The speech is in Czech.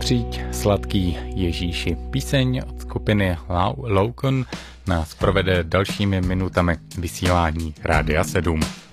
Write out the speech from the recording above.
Přijď sladký Ježíši. Píseň od skupiny Loukon nás provede dalšími minutami vysílání Rádia 7.